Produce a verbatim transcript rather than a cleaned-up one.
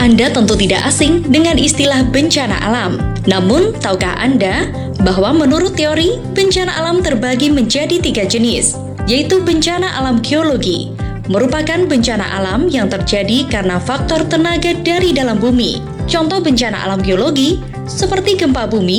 Anda tentu tidak asing dengan istilah bencana alam. Namun, tahukah Anda bahwa menurut teori, bencana alam terbagi menjadi tiga jenis, yaitu bencana alam geologi, merupakan bencana alam yang terjadi karena faktor tenaga dari dalam bumi. Contoh bencana alam geologi seperti gempa bumi,